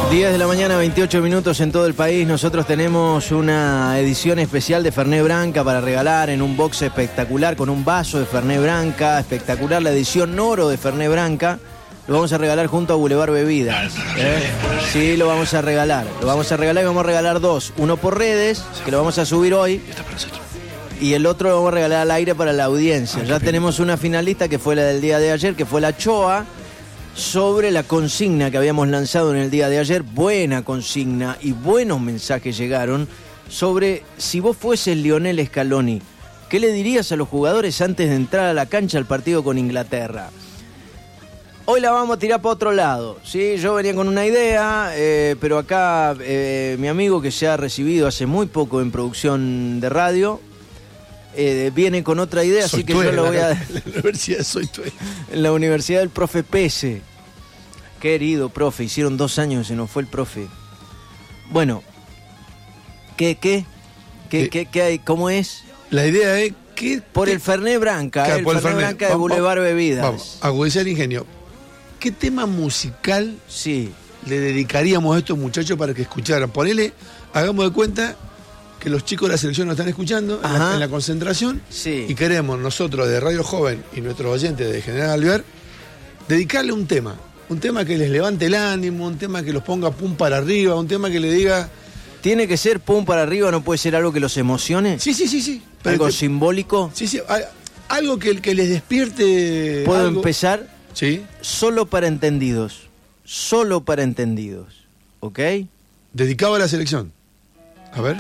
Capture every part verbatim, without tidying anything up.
diez de la mañana, veintiocho minutos en todo el país. Nosotros tenemos una edición especial de Fernet Branca para regalar en un box espectacular con un vaso de Fernet Branca. Espectacular la edición oro de Fernet Branca. Lo vamos a regalar junto a Boulevard Bebidas. ¿Eh? Sí, lo vamos a regalar. Lo vamos a regalar y vamos a regalar dos. Uno por redes, que lo vamos a subir hoy. Y el otro lo vamos a regalar al aire para la audiencia. Ya tenemos una finalista que fue la del día de ayer, que fue la Choa, sobre la consigna que habíamos lanzado en el día de ayer. Buena consigna y buenos mensajes llegaron sobre si vos fueses Lionel Scaloni, ¿qué le dirías a los jugadores antes de entrar a la cancha al partido con Inglaterra? Hoy la vamos a tirar para otro lado, ¿sí? Yo venía con una idea, eh, pero acá eh, mi amigo que se ha recibido hace muy poco en producción de radio, eh, viene con otra idea, Soy así que tué, yo lo la, voy a... La universidad soy tué. En la Universidad del Profe Pese. Querido profe, hicieron dos años que se nos fue el profe. Bueno, ¿qué, qué? ¿Qué, Eh, qué, qué hay? ¿Cómo es? La idea es que... Por el Fernet Branca, Claro, eh, el por el Fernet Fernet. Branca de Vamos, Boulevard Bebidas. Vamos, agudizar el ingenio. ¿Qué tema musical Sí. le dedicaríamos a estos muchachos para que escucharan? Ponele, hagamos de cuenta que los chicos de la selección nos están escuchando en la, en la concentración. Sí. Y queremos nosotros de Radio Joven y nuestros oyentes de General Alvear dedicarle un tema. Un tema que les levante el ánimo, un tema que los ponga pum para arriba, un tema que le diga... ¿Tiene que ser pum para arriba? ¿No puede ser algo que los emocione? Sí, sí, sí, sí. ¿Algo te- simbólico? Sí, sí, a- algo que, que les despierte... ¿Puedo algo. empezar? Sí. Solo para entendidos. Solo para entendidos. ¿Ok? Dedicado a la selección. A ver.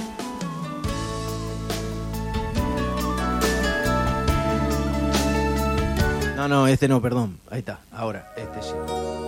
No, no, este no, perdón. Ahí está, ahora, este sí.